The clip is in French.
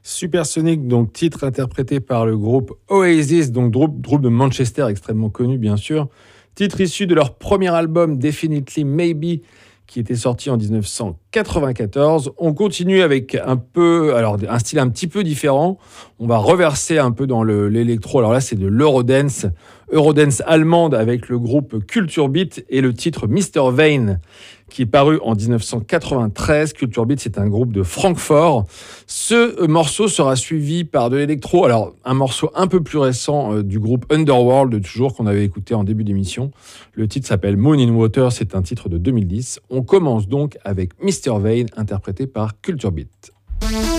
Supersonic, donc titre interprété par le groupe Oasis, donc groupe de Manchester extrêmement connu bien sûr. Titre issu de leur premier album Definitely Maybe, qui était sorti en 1994. On continue avec un style un petit peu différent. On va reverser un peu dans l'électro. Alors là, c'est de l'Eurodance allemande avec le groupe Culture Beat et le titre Mr. Vane, qui est paru en 1993. Culture Beat, c'est un groupe de Francfort. Ce morceau sera suivi par de l'électro. Alors, un morceau un peu plus récent du groupe Underworld, toujours, qu'on avait écouté en début d'émission. Le titre s'appelle Moon in Water, c'est un titre de 2010. On commence donc avec Mr. Vane, interprété par Culture Beat.